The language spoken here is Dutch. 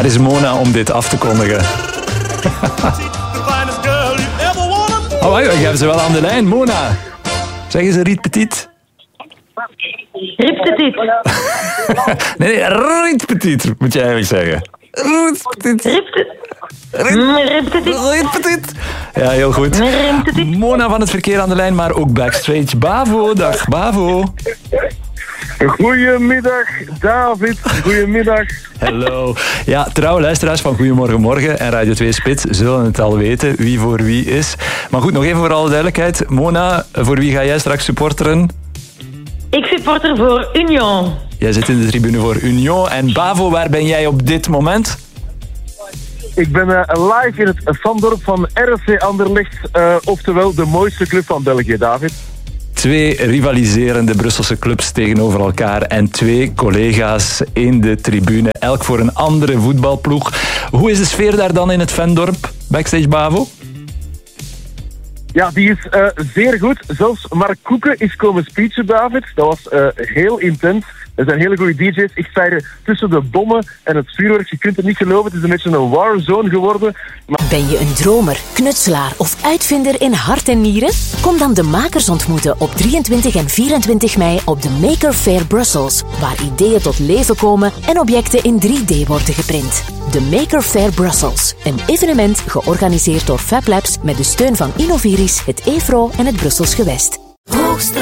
Waar is Mona om dit af te kondigen? Oh, wacht, ik heb ze wel aan de lijn. Mona. Zeggen ze Riet Petit? Riet Petit. Nee, Riet Petit moet jij eigenlijk zeggen. Riet Petit. Riet Petit. Ja, heel goed. Mona van het verkeer aan de lijn, maar ook backstage. Bavo, dag Bavo. Goedemiddag, David. Goedemiddag. Hallo. Ja, trouwe luisteraars van Goedemorgen Morgen en Radio 2 Spits zullen het al weten wie voor wie is. Maar goed, nog even voor alle duidelijkheid. Mona, voor wie ga jij straks supporteren? Ik supporter voor Union. Jij zit in de tribune voor Union. En Bavo, waar ben jij op dit moment? Ik ben live in het fandorp van RFC Anderlecht, oftewel de mooiste club van België, David. 2 rivaliserende Brusselse clubs tegenover elkaar en 2 collega's in de tribune, elk voor een andere voetbalploeg. Hoe is de sfeer daar dan in het fandorp, backstage Bavo? Ja, die is zeer goed. Zelfs Mark Koeken is komen speechen, David. Dat was heel intens. Er zijn hele goede DJ's. Ik sta hier tussen de bommen en het vuurwerk. Je kunt het niet geloven. Het is een beetje een warzone geworden. Maar... Ben je een dromer, knutselaar of uitvinder in hart en nieren? Kom dan de makers ontmoeten op 23 en 24 mei op de Maker Faire Brussels, waar ideeën tot leven komen en objecten in 3D worden geprint. De Maker Faire Brussels, een evenement georganiseerd door Fab Labs met de steun van Innoviris, het EFRO en het Brussels Gewest.